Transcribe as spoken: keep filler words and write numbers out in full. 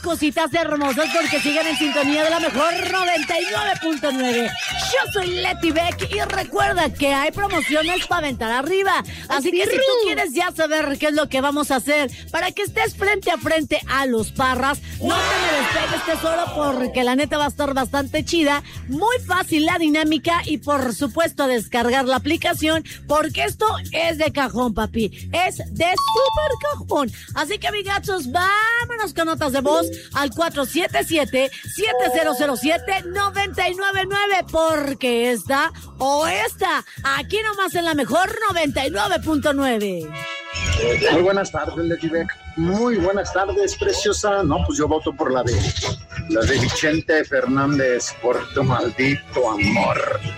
cositas hermosas, porque siguen en sintonía de la mejor noventa y nueve punto nueve. Yo soy Leti Beck y recuerda que hay promociones para aventar arriba. Así que si tú quieres ya saber qué es lo que vamos a hacer para que estés frente a frente a los Parras, no te me despegues tesoro, porque la neta va a estar bastante chida, muy fácil la dinámica y por supuesto descargar la aplicación, porque esto es de cajón, papi, es de súper cajón. Así que amigachos, vámonos con notas de voz al cuatro siete siete, siete cero cero siete, nueve nueve nueve, porque esta o esta, aquí nomás en la mejor noventa y nueve punto nueve. Muy buenas tardes, Leti Beck. Muy buenas tardes, preciosa. No, pues yo voto por la de la de Vicente Fernández, por tu maldito amor.